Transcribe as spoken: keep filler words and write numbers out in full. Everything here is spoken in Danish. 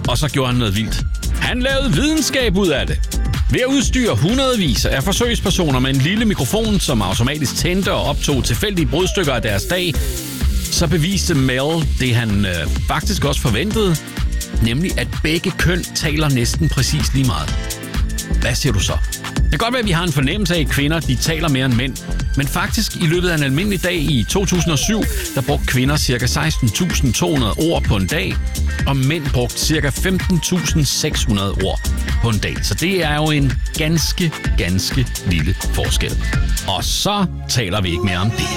Og så gjorde han noget vildt. Han lavede videnskab ud af det. Ved at udstyre hundredvis af forsøgspersoner med en lille mikrofon, som automatisk tændte og optog tilfældige brudstykker af deres dag, så beviste Mel det, han øh, faktisk også forventede, nemlig at begge køn taler næsten præcis lige meget. Hvad siger du så? Det kan godt være, at vi har en fornemmelse af, at kvinder de taler mere end mænd, men faktisk i løbet af en almindelig dag i to tusind og syv, der brugte kvinder ca. seksten tusind to hundrede ord på en dag, og mænd brugte ca. femten tusind seks hundrede ord på en dag. Så det er jo en ganske, ganske lille forskel. Og så taler vi ikke mere om det.